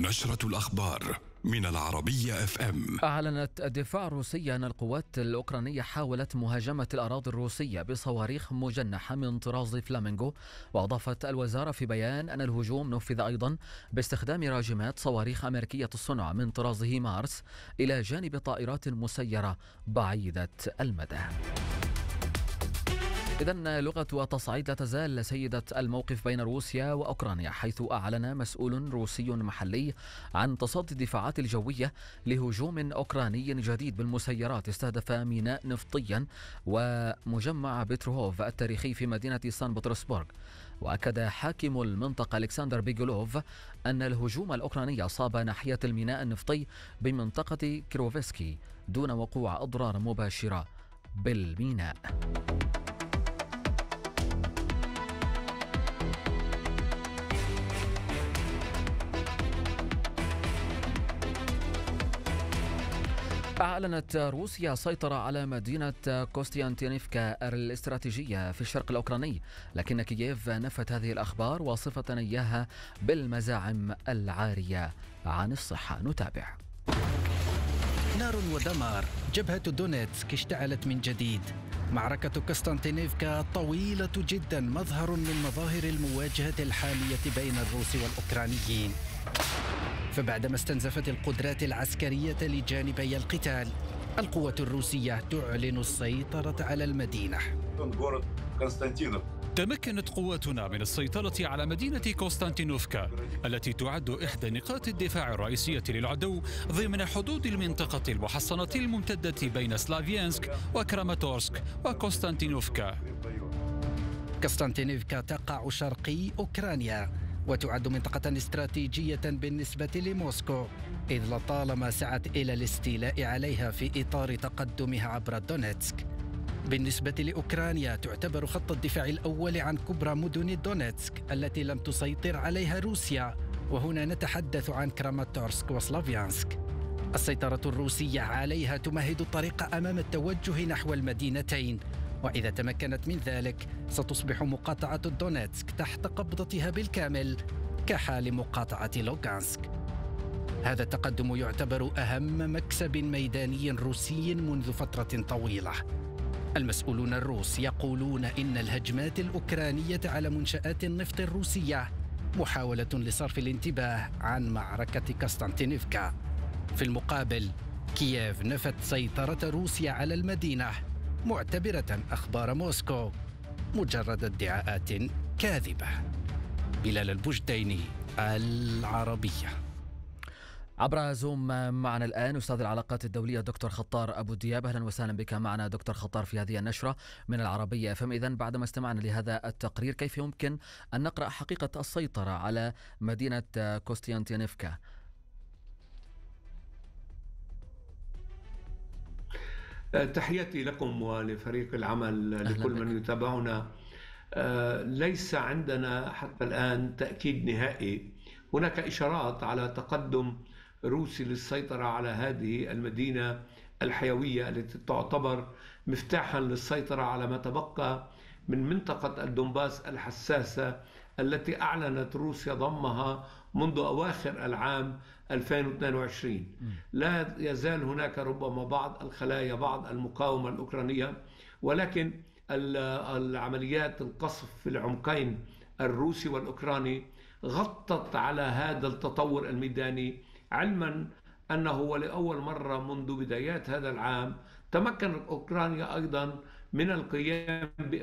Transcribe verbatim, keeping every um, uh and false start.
نشرة الأخبار من العربية اف ام. أعلنت الدفاع الروسي أن القوات الأوكرانية حاولت مهاجمة الأراضي الروسية بصواريخ مجنحة من طراز فلامينغو. وأضافت الوزارة في بيان أن الهجوم نفذ أيضا باستخدام راجمات صواريخ أمريكية الصنع من طراز هيمارس إلى جانب طائرات مسيرة بعيدة المدى. إذن لغة وتصعيد لا تزال سيدة الموقف بين روسيا وأوكرانيا، حيث أعلن مسؤول روسي محلي عن تصدي الدفاعات الجوية لهجوم أوكراني جديد بالمسيرات استهدف ميناء نفطيا ومجمع بتروهوف التاريخي في مدينة سان بطرسبورغ. وأكد حاكم المنطقة ألكسندر بيغولوف أن الهجوم الأوكراني أصاب ناحية الميناء النفطي بمنطقة كيروفسكي دون وقوع أضرار مباشرة بالميناء. أعلنت روسيا السيطرة على مدينة كوستيانتينيفكا الاستراتيجية في الشرق الأوكراني، لكن كييف نفت هذه الأخبار واصفة إياها بالمزاعم العارية عن الصحة. نتابع. نار ودمار. جبهة دونيتسك اشتعلت من جديد. معركة كوستانتينيفكا طويلة جدا، مظهر من مظاهر المواجهة الحامية بين الروس والأوكرانيين. فبعدما استنزفت القدرات العسكرية لجانبي القتال، القوة الروسية تعلن السيطرة على المدينة. تمكنت قواتنا من السيطرة على مدينة كوستانتينوفكا التي تعد إحدى نقاط الدفاع الرئيسية للعدو ضمن حدود المنطقة المحصنة الممتدة بين سلافيانسك وكراماتورسك وكوستانتينوفكا. كوستانتينوفكا تقع شرقي أوكرانيا وتعد منطقة استراتيجية بالنسبة لموسكو، إذ لطالما سعت إلى الاستيلاء عليها في إطار تقدمها عبر دونيتسك. بالنسبة لأوكرانيا تعتبر خط الدفاع الأول عن كبرى مدن دونيتسك التي لم تسيطر عليها روسيا، وهنا نتحدث عن كراماتورسك وسلافيانسك. السيطرة الروسية عليها تمهد الطريق أمام التوجه نحو المدينتين، وإذا تمكنت من ذلك ستصبح مقاطعة دونيتسك تحت قبضتها بالكامل كحال مقاطعة لوغانسك. هذا التقدم يعتبر أهم مكسب ميداني روسي منذ فترة طويلة. المسؤولون الروس يقولون إن الهجمات الأوكرانية على منشآت النفط الروسية محاولة لصرف الانتباه عن معركة كوستانتينيفكا. في المقابل، كييف نفت سيطرة روسيا على المدينة، معتبرة أخبار موسكو مجرد ادعاءات كاذبة. بلال البجديني، العربية. عبر زوم معنا الآن أستاذ العلاقات الدولية دكتور خطار أبو دياب. أهلا وسهلا بك معنا دكتور خطار في هذه النشرة من العربية. فهم إذن بعدما استمعنا لهذا التقرير، كيف يمكن أن نقرأ حقيقة السيطرة على مدينة كوستيانتينيفكا؟ تحياتي لكم ولفريق العمل لكل من يتابعنا. ليس عندنا حتى الآن تأكيد نهائي. هناك إشارات على تقدم روسي للسيطرة على هذه المدينة الحيوية التي تعتبر مفتاحا للسيطرة على ما تبقى من منطقة الدنباس الحساسة التي أعلنت روسيا ضمها منذ أواخر العام ألفين واثنين وعشرين. لا يزال هناك ربما بعض الخلايا، بعض المقاومة الأوكرانية، ولكن العمليات القصف في العمقين الروسي والأوكراني غطت على هذا التطور الميداني، علما أنه ولأول مرة منذ بدايات هذا العام تمكنت أوكرانيا أيضا من القيام